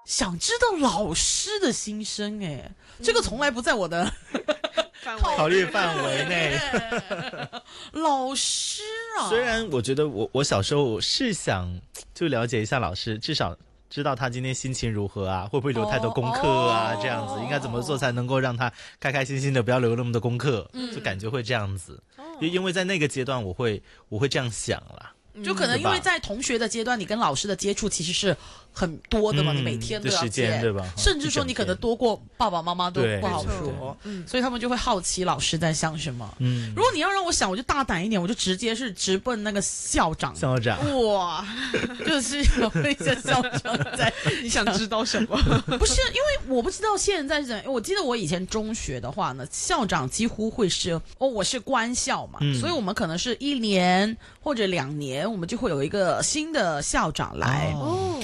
想知道老师的心声，这个从来不在我的考虑范围内。 老师啊， 虽然我觉得我小时候是想就了解一下老师，至少知道他今天心情如何啊，会不会留太多功课啊，这样子应该怎么做才能够让他开开心心的，不要留那么多功课，就感觉会这样子。因为在那个阶段我会这样想啦。 就可能因为在同学的阶段，你跟老师的接触其实是很多的嘛，你每天都要时间对吧？ 甚至说你可能多过爸爸妈妈都不好说，所以他们就会好奇老师在想什么。如果你要让我想，我就大胆一点，我就直接是直奔那个校长。哇，就是要问一下校长在你想知道什么？ 不是，因为我不知道现在是怎样。我记得我以前中学的话呢，校长几乎会是我是官校嘛，所以我们可能是1年或者2年。我们就会有一个新的校长来，